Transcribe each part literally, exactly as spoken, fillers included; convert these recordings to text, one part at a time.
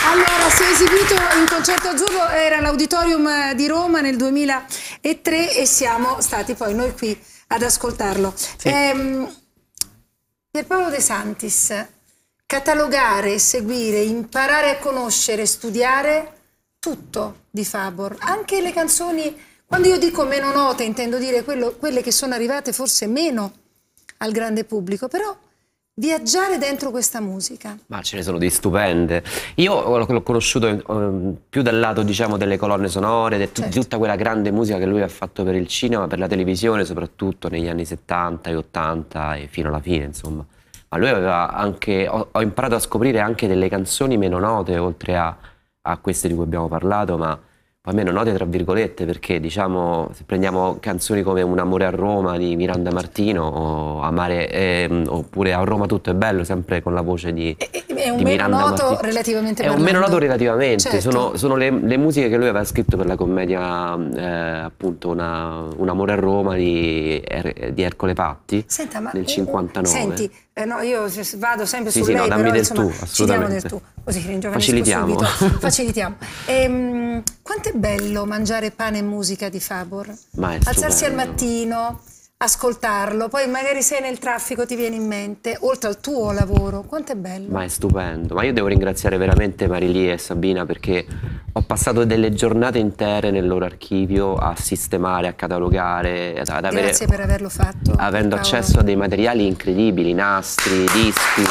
Allora, si è esibito in Concerto Azzurro, era l'Auditorium di Roma nel duemilatré e siamo stati poi noi qui ad ascoltarlo. Sì. Ehm, Pierpaolo De Santis, catalogare, seguire, imparare a conoscere, studiare tutto di Fabor, anche le canzoni, quando io dico meno note intendo dire quello, quelle che sono arrivate forse meno al grande pubblico, però viaggiare dentro questa musica. Ma ce ne sono di stupende. Io l'ho conosciuto eh, più dal lato, diciamo, delle colonne sonore, di Certo. tutta quella grande musica che lui ha fatto per il cinema, per la televisione, soprattutto negli anni settanta e ottanta e fino alla fine, insomma. Ma lui aveva anche, ho, ho imparato a scoprire anche delle canzoni meno note, oltre a, a queste di cui abbiamo parlato, ma poi meno note tra virgolette, perché diciamo, se prendiamo canzoni come Un amore a Roma di Miranda Martino, o Amare, ehm, oppure A Roma tutto è bello, sempre con la voce di, È, è un di meno Miranda noto Martino. relativamente È un parlando. meno noto relativamente, Certo. sono, sono le, le musiche che lui aveva scritto per la commedia, eh, appunto, una, Un amore a Roma di, er, di Ercole Patti. Senta, ma nel cinquantanove. Senti, eh, no, io vado sempre Sì, su sì, lei, no, dammi però del insomma, tu, ci diamo del assolutamente. tu, così ringiovanisco Facilitiamo. subito. Facilitiamo. Ehm, quanto è bello mangiare pane e musica di Fabor? Ma è Alzarsi al stupendo. mattino, ascoltarlo, poi magari sei nel traffico, ti viene in mente, oltre al tuo lavoro, quanto è bello. Ma è stupendo, ma io devo ringraziare veramente Marilia e Sabina, perché ho passato delle giornate intere nel loro archivio a sistemare, a catalogare, ad ad avere, Grazie per averlo fatto, avendo Paolo. accesso a dei materiali incredibili, nastri, dischi.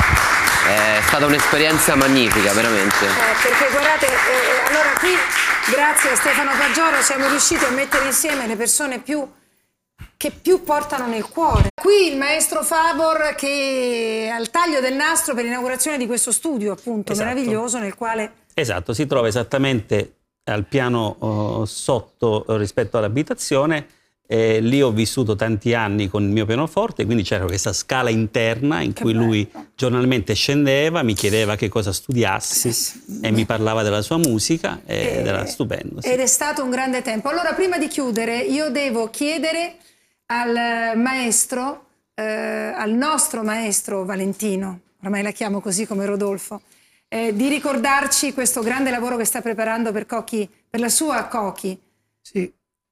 È stata un'esperienza magnifica, veramente. Eh, perché guardate, eh, allora qui grazie a Stefano Paggioro siamo riusciti a mettere insieme le persone più che più portano nel cuore. Qui il maestro Fabor che al taglio del nastro per l'inaugurazione di questo studio, appunto, Esatto. meraviglioso, nel quale... Esatto, si trova esattamente al piano uh, sotto rispetto all'abitazione. Eh, lì ho vissuto tanti anni con il mio pianoforte, quindi c'era questa scala interna in Che cui bello. lui giornalmente scendeva, mi chiedeva che cosa studiassi Sì, e mi parlava della sua musica Eh, ed era stupendo. Sì. Ed è stato un grande tempo. Allora, prima di chiudere, io devo chiedere al maestro, eh, al nostro maestro Valentino, ormai la chiamo così come Rodolfo, eh, di ricordarci questo grande lavoro che sta preparando per Cochi, per la sua Cochi. Sì,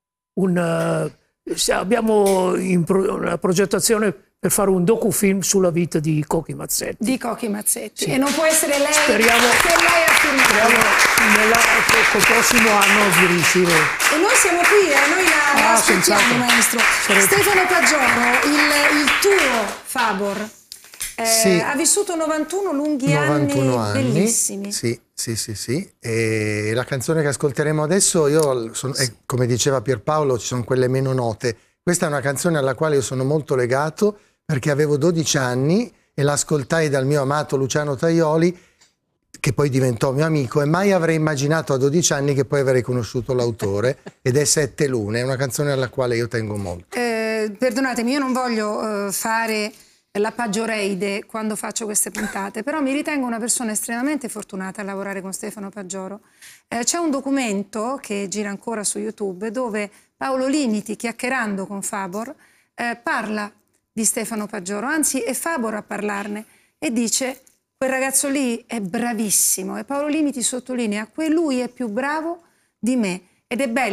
un, uh, abbiamo in pro, una progettazione per fare un docufilm sulla vita di Cochi Mazzetti. Di Cochi Mazzetti. Sì. E non può essere lei Speriamo, che lei ha firmato. Speriamo col prossimo anno di riuscire. E noi siamo qui, eh, noi la, la Ah, aspettiamo, senz'altro. maestro. Sarete- Stefano Paggioro, il, il tuo Fabor, eh, Sì. ha vissuto novantuno lunghi novantuno anni, anni, bellissimi. sì, sì, sì, sì. E la canzone che ascolteremo adesso, io sono, eh, come diceva Pierpaolo, ci sono quelle meno note. Questa è una canzone alla quale io sono molto legato perché avevo dodici anni e l'ascoltai dal mio amato Luciano Tajoli, che poi diventò mio amico, e mai avrei immaginato a dodici anni che poi avrei conosciuto l'autore, ed è Sette Lune, è una canzone alla quale io tengo molto. Eh, perdonatemi, io non voglio eh, fare la Paggioreide quando faccio queste puntate, però mi ritengo una persona estremamente fortunata a lavorare con Stefano Paggioro. Eh, c'è un documento che gira ancora su YouTube dove Paolo Limiti, chiacchierando con Fabor, eh, parla di Stefano Paggioro, anzi è Fabor a parlarne e dice: quel ragazzo lì è bravissimo, e Paolo Limiti sottolinea: lui è più bravo di me. Ed è bello